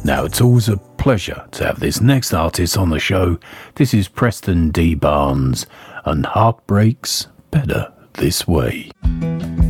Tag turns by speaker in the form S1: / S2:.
S1: Now, it's always a pleasure to have this next artist on the show. This is Preston D. Barnes, and Heartbreaks Better This Way.